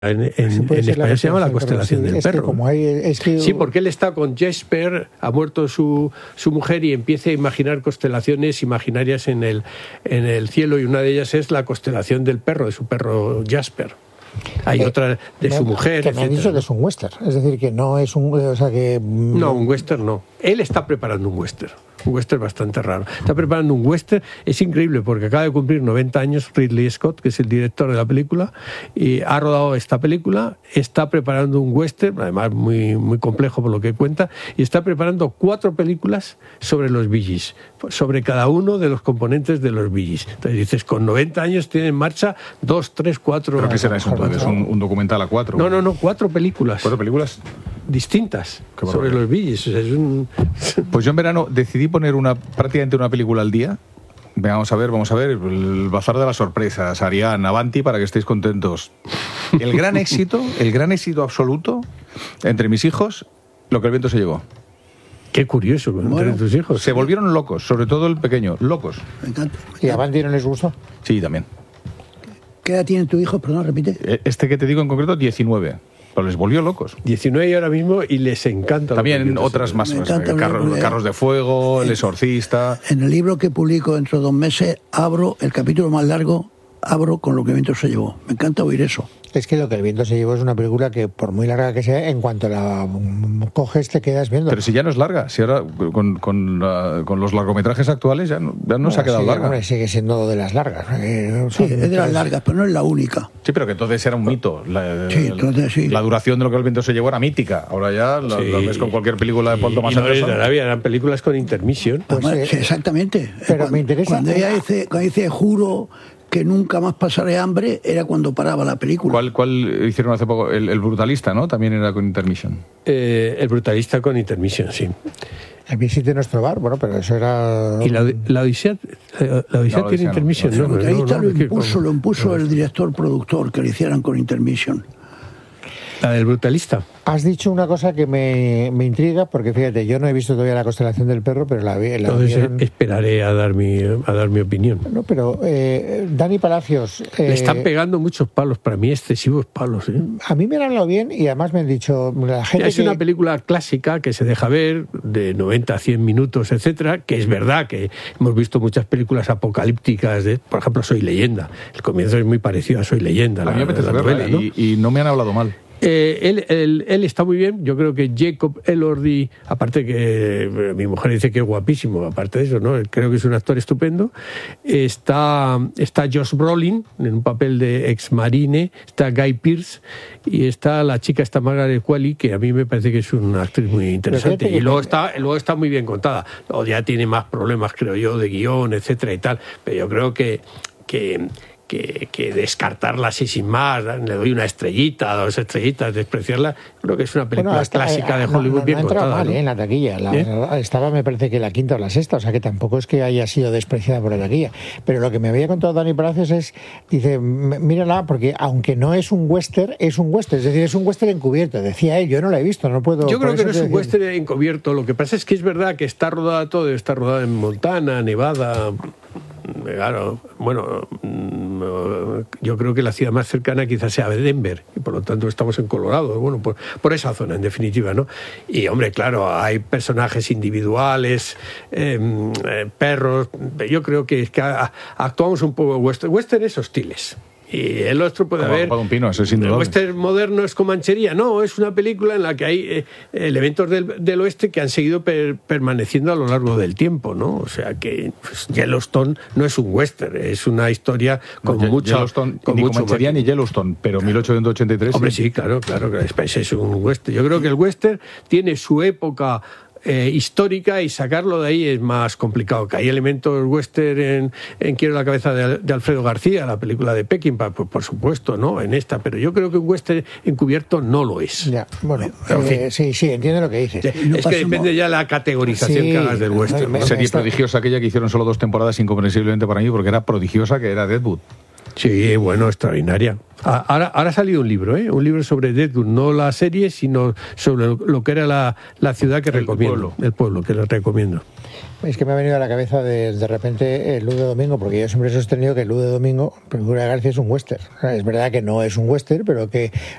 España se llama La constelación del perro. Sí, porque él está con Jesper, ha muerto su mujer y empieza a imaginar constelaciones imaginarias en el cielo, y una de ellas es la constelación del perro, de su perro Jasper. Hay otra de su mujer, que me han dicho que es un western, es decir, que no es un... O sea, que... No, un western no. Él está preparando un western bastante raro. Está preparando un western, es increíble porque acaba de cumplir 90 años Ridley Scott, que es el director de la película, y ha rodado esta película, está preparando un western, además muy, muy complejo por lo que cuenta, y está preparando 4 películas sobre los Bee Gees, sobre cada uno de los componentes de los Bee Gees. Entonces dices, con 90 años tiene en marcha 2, 3, 4... ¿Pero qué será eso entonces? ¿Un documental a 4? No, 4 películas. ¿4 películas? Distintas sobre los Bee Gees. O sea, Pues yo en verano decidí poner prácticamente una película al día. Vamos a ver, el bazar de las sorpresas, Ariane, Avanti, para que estéis contentos. El gran éxito absoluto entre mis hijos, Lo que el viento se llevó. Qué curioso, entre tus hijos. Se volvieron locos, sobre todo el pequeño, locos. Me encanta. ¿Y a Avanti no les gustó? Sí, también. ¿Qué edad tiene tu hijo? Perdón, repite. Este que te digo en concreto, 19. Pero les volvió locos. 19 y ahora mismo, y les encanta. También otras más. Carros de Fuego, El Exorcista. En el libro que publico dentro de 2 meses, abro el capítulo más largo, con Lo que el viento se llevó. Me encanta oír eso. Es que Lo que el viento se llevó es una película que, por muy larga que sea, en cuanto la coges te quedas viendo. Pero si ya no es larga, si ahora con los largometrajes actuales ya no se ha quedado larga. Hombre, sigue siendo de las largas. Sí, es de las largas, pero no es la única. Sí, pero que entonces era un mito. La duración de Lo que el viento se llevó era mítica. Ahora ya la ves con cualquier película de Paul Thomas Anderson. Eran películas con intermission. Pues, exactamente. Pero me interesa. Cuando ella dice juro que nunca más pasaré hambre, era cuando paraba la película. ¿Cuál hicieron hace poco? El Brutalista, ¿no? También era con intermission. El Brutalista con intermission, sí. El Visite nuestro bar, bueno, pero eso era... ¿Y la Odisea tiene intermission? No, el Brutalista lo impuso el director productor, que lo hicieran con intermission. La del Brutalista. Has dicho una cosa que me intriga, porque fíjate, yo no he visto todavía La constelación del perro, pero entonces esperaré a dar mi opinión. No, pero Dani Palacios... Le están pegando muchos palos, para mí excesivos palos. A mí me han hablado bien y además me han dicho... La gente es una película clásica que se deja ver, de 90 a 100 minutos, etcétera, que es verdad que hemos visto muchas películas apocalípticas, por ejemplo, Soy Leyenda. El comienzo es muy parecido a Soy Leyenda. A mí me apetece verla, ¿no? Y no me han hablado mal. Él está muy bien. Yo creo que Jacob Elordi, aparte que mi mujer dice que es guapísimo, aparte de eso, ¿no? Creo que es un actor estupendo. Está Josh Brolin en un papel de ex marine, está Guy Pearce y está la chica Margaret Qualley, que a mí me parece que es una actriz muy interesante. Y luego está muy bien contada. O ya tiene más problemas, creo yo, de guión, etcétera y tal. Pero yo creo que descartarla así sin más, le doy una estrellita, 2 estrellitas, despreciarla, creo que es una película clásica de Hollywood bien contada. Mal, en la taquilla. Estaba, me parece que la 5ª o la 6ª, o sea que tampoco es que haya sido despreciada por la taquilla. Pero lo que me había contado Dani Palacios dice, mírala, porque aunque no es un western, es un western, es decir, es un western encubierto. Decía él, yo no la he visto, no puedo... Yo creo que no es un western encubierto, lo que pasa es que es verdad que está rodada en Montana, Nevada... Claro, bueno, yo creo que la ciudad más cercana quizás sea Denver, y por lo tanto estamos en Colorado, bueno, por esa zona en definitiva, ¿no? Y hombre, claro, hay personajes individuales, perros, yo creo que actuamos un poco westernes hostiles. Y el otro puede haber... El western moderno es Comanchería. No, es una película en la que hay elementos del oeste que han seguido permaneciendo a lo largo del tiempo, ¿no? O sea que Yellowstone no es un western, es una historia con mucho... Yellowstone, ni Comanchería ni Yellowstone, pero 1883... Hombre, sí, claro, es un western. Yo creo que el western tiene su época... histórica, y sacarlo de ahí es más complicado. Que hay elementos western en Quiero la cabeza de Alfredo García, la película de Peckinpah, pues por supuesto, ¿no? En esta, pero yo creo que un western encubierto no lo es. Ya, bueno, sí, entiendo lo que dices. Es que depende ya la categorización que hagas del western. Serie prodigiosa aquella que hicieron solo 2 temporadas incomprensiblemente para mí, porque era prodigiosa, que era Deadwood. Sí, bueno, extraordinaria. Ahora ha salido un libro sobre Deadwood, no la serie, sino sobre lo que era la ciudad que recomiendo, el pueblo que les recomiendo. Es que me ha venido a la cabeza de repente el Luz de Domingo, porque yo siempre he sostenido que el Luz de Domingo, película de García, es un western. Es verdad que no es un western, pero que